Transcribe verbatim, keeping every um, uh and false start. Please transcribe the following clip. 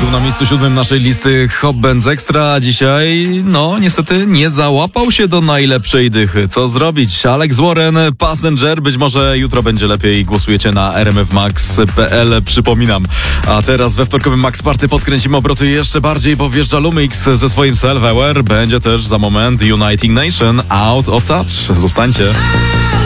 był na miejscu siódmym naszej listy Hot Bands Extra. Dzisiaj, no niestety nie załapał się do najlepszej dychy. Co zrobić? Alex Warren, Passenger. Być może jutro będzie lepiej. Głosujecie na r m f max kropka p l. Przypominam. A teraz we wtorkowym Max Party podkręcimy obroty jeszcze bardziej, bo wjeżdża Lumix ze swoim Self Aware. Będzie też za moment Uniting Nation, Out of Touch. Zostańcie.